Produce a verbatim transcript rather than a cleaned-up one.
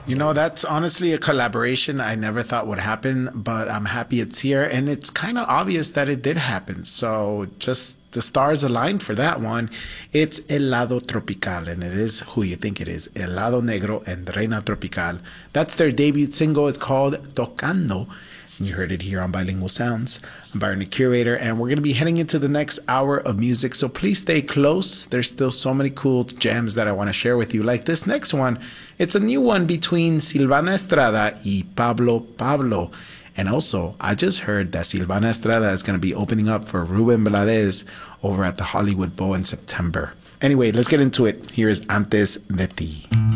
You know, that's honestly a collaboration I never thought would happen, but I'm happy it's here. And it's kind of obvious that it did happen. So just the stars aligned for that one. It's Helado Tropical, and it is who you think it is, Helado Negro and Reina Tropical. That's their debut single. It's called Tocando. And you heard it here on Bilingual Sounds. I'm Byron, the curator, and we're going to be heading into the next hour of music. So please stay close. There's still so many cool jams that I want to share with you. Like this next one. It's a new one between Silvana Estrada y Pablo Pablo. And also, I just heard that Silvana Estrada is going to be opening up for Ruben Blades over at the Hollywood Bowl in September. Anyway, let's get into it. Here's Antes de Ti.